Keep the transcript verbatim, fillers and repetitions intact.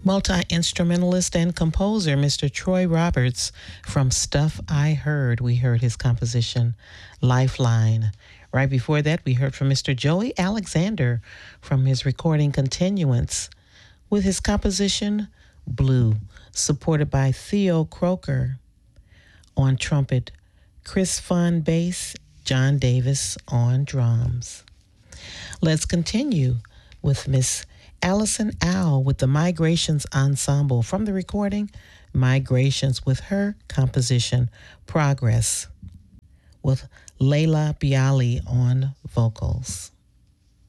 Multi-instrumentalist and composer, Mister Troy Roberts from Stuff I Heard. We heard his composition, Lifeline. Right before that, we heard from Mister Joey Alexander from his recording Continuance with his composition, Blue, supported by Theo Croker on trumpet, Chris Fun bass, John Davis on drums. Let's continue with Miss Allison Owl with the Migrations Ensemble from the recording Migrations with her composition Progress with Layla Bialy on vocals.